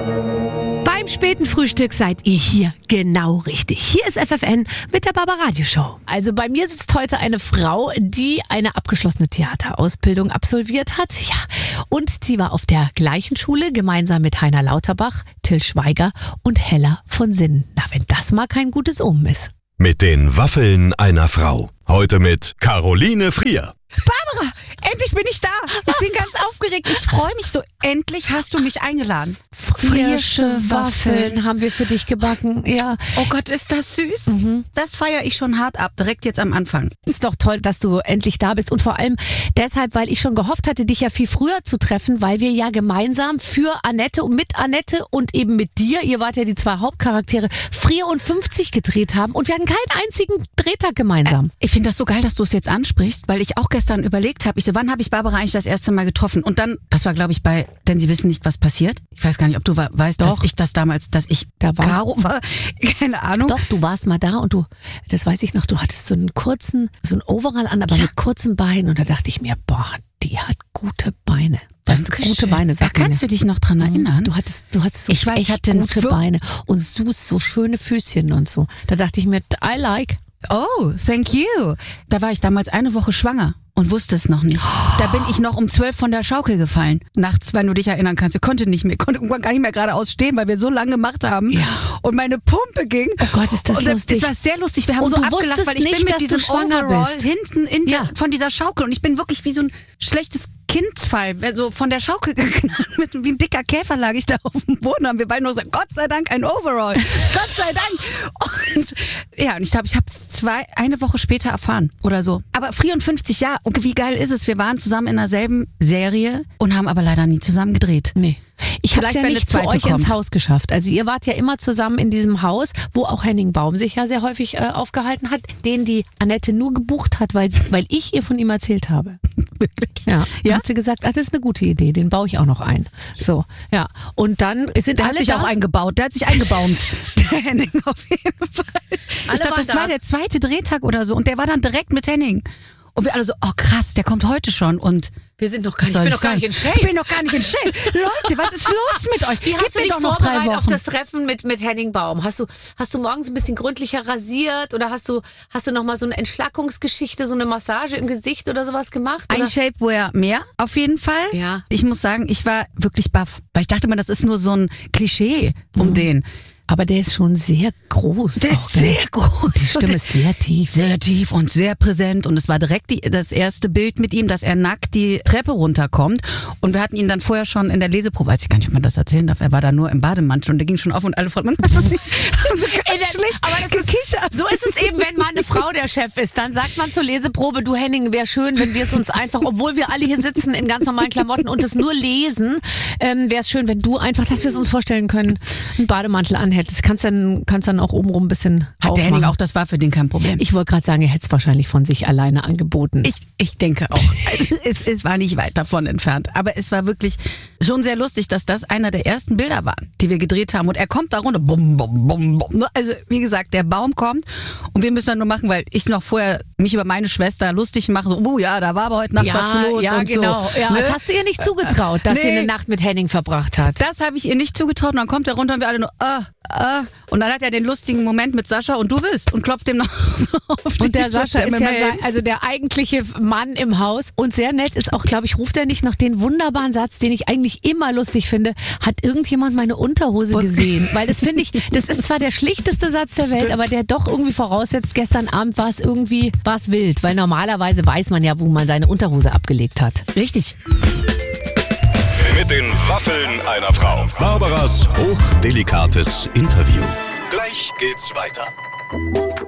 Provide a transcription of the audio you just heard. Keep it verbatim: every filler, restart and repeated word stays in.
Beim späten Frühstück seid ihr hier genau richtig. Hier ist F F N mit der Barbaradio-Show. Also bei mir sitzt heute eine Frau, die eine abgeschlossene Theaterausbildung absolviert hat. Ja, und sie war auf der gleichen Schule gemeinsam mit Heiner Lauterbach, Till Schweiger und Hella von Sinnen. Na, wenn das mal kein gutes Omen ist. Mit den Waffeln einer Frau. Heute mit Caroline Frier. Barbara, endlich bin ich da. Ich bin ganz aufgeregt. Ich freue mich so. Endlich hast du mich eingeladen. Frische Waffeln haben wir für dich gebacken. Ja. Oh Gott, ist das süß. Mhm. Das feiere ich schon hart ab, direkt jetzt am Anfang. Ist doch toll, dass du endlich da bist. Und vor allem deshalb, weil ich schon gehofft hatte, dich ja viel früher zu treffen, weil wir ja gemeinsam für Annette und mit Annette und eben mit dir, ihr wart ja die zwei Hauptcharaktere, Frier und fünfzig gedreht haben. Und wir hatten keinen einzigen Drehtag gemeinsam. Ich finde das so geil, dass du es jetzt ansprichst, weil ich auch gestern überlegt habe, ich so, wann habe ich Barbara eigentlich das erste Mal getroffen? Und dann, das war glaube ich bei, denn sie wissen nicht, was passiert. Ich weiß gar nicht, ob du weißt, Doch. dass ich das damals, dass ich Da warst- Caro war. Keine Ahnung. Doch, du warst mal da und du, das weiß ich noch, du hattest so einen kurzen, so einen Overall an, aber Ja. mit kurzen Beinen. Und da dachte ich mir, boah, die hat gute Beine. Weißt du, Dankeschön. gute Beine, Da sagt man kannst ja. du dich noch dran erinnern. Du hattest, du hattest so Ich weiß, echt ich hatte einen gute Für- Beine und Sus, so schöne Füßchen und so. Da dachte ich mir, I like. Oh, thank you. Da war ich damals eine Woche schwanger und wusste es noch nicht. Da bin ich noch um zwölf von der Schaukel gefallen. Nachts, wenn du dich erinnern kannst. Ich konnte nicht mehr, konnte irgendwann gar nicht mehr geradeaus stehen, weil wir so lange gemacht haben. Ja. Und meine Pumpe ging. Oh Gott, ist das und lustig. Das war sehr lustig. Wir haben Und so du abgelacht, wusstest weil ich nicht, bin mit dass du diesem schwanger Overall bist. hinten in der, Ja. von dieser Schaukel. Und ich bin wirklich wie so ein schlechtes Kindfall, so von der Schaukel geknallt. Mit, wie ein dicker Käfer lag ich da auf dem Boden. Haben wir beide nur gesagt, Gott sei Dank ein Overall. Gott sei Dank. Und ja, und ich glaube, ich habe es zwei, eine Woche später erfahren oder so. Aber vierundfünfzig Jahre. Und wie geil ist es? Wir waren zusammen in derselben Serie und haben aber leider nie zusammen gedreht. Nee. Ich habe es Vielleicht, ja wenn nicht eine zu zweite euch ins kommt. Haus geschafft. Also ihr wart ja immer zusammen in diesem Haus, wo auch Henning Baum sich ja sehr häufig äh, aufgehalten hat, den die Annette nur gebucht hat, weil, weil ich ihr von ihm erzählt habe. Wirklich? Ja. Dann Ja? hat sie gesagt, ah, das ist eine gute Idee, den baue ich auch noch ein. So, ja. Und dann sind Der hat alle sich da. auch eingebaut. Der hat sich eingebaumt. Der Henning auf jeden Fall. Alle Ich glaube, waren das war da. der zweite Drehtag oder so. Und der war dann direkt mit Henning. Und wir alle so, oh krass, der kommt heute schon. Und Wir sind noch gar was nicht, soll ich bin das noch gar sein? nicht in Shape. Ich bin noch gar nicht in Shape. Leute, was ist los mit euch? Wie Gib hast du mir dich doch noch drei vorbereitet auf Wochen. das Treffen mit, mit Henning Baum? Hast du, hast du morgens ein bisschen gründlicher rasiert oder hast du, hast du noch mal so eine Entschlackungsgeschichte, so eine Massage im Gesicht oder sowas gemacht? Oder? Ein Shapewear mehr, auf jeden Fall. Ja. Ich muss sagen, ich war wirklich baff. Weil ich dachte mal, das ist nur so ein Klischee um den. Aber der ist schon sehr groß. Der auch, ist ne? sehr groß. Die Stimme ist sehr tief. Sehr tief und sehr präsent. Und es war direkt die, das erste Bild mit ihm, dass er nackt die Treppe runterkommt. Und wir hatten ihn dann vorher schon in der Leseprobe, weiß ich gar nicht, ob man das erzählen darf, er war da nur im Bademantel und der ging schon auf und alle Frauen haben Ey, der- schlecht aber das ist, gekichert. so ist es eben, wenn mal eine Frau der Chef ist. Dann sagt man zur Leseprobe, du Henning, wäre schön, wenn wir es uns einfach, obwohl wir alle hier sitzen in ganz normalen Klamotten und es nur lesen, ähm, wäre es schön, wenn du einfach, dass wir es uns vorstellen können, einen Bademantel anhättest. Kannst dann, kannst dann auch obenrum ein bisschen Hat der aufmachen. Henning auch, das war für den kein Problem. Ich wollte gerade sagen, er hätte es wahrscheinlich von sich alleine angeboten. Ich, ich denke auch. Also, es, es war nicht weit davon entfernt. Aber es war wirklich schon sehr lustig, dass das einer der ersten Bilder waren, die wir gedreht haben. Und er kommt da runter. Bum, bum, bum, bum. Also wie gesagt, der Baum kommt und wir müssen dann nur machen, weil ich noch vorher mich über meine Schwester lustig mache. So, oh ja, da war aber heute Nacht was los ja, und genau. so. Ja, Ne? das hast du ihr nicht zugetraut, dass Nee. sie eine Nacht mit Henning verbracht hat. Das habe ich ihr nicht zugetraut. Und dann kommt er runter und wir alle nur, ah, ah. Und dann hat er den lustigen Moment mit Sascha und du bist und klopft dem noch so auf die Und der Sascha Schulter ist mit ja dem Helm. sein, also der eigentliche Mann im Haus und sehr nett ist auch, glaube ich, ruft er nicht noch den wunderbaren Satz, den ich eigentlich immer lustig finde, hat irgendjemand meine Unterhose Was? gesehen? Weil das finde ich, das ist zwar der schlichteste Satz der Welt, Stimmt. aber der doch irgendwie voraussetzt, gestern Abend war es irgendwie, war es wild, weil normalerweise weiß man ja, wo man seine Unterhose abgelegt hat. Richtig. Mit den Waffeln einer Frau. Barbaras hochdelikates Interview. Gleich geht's weiter.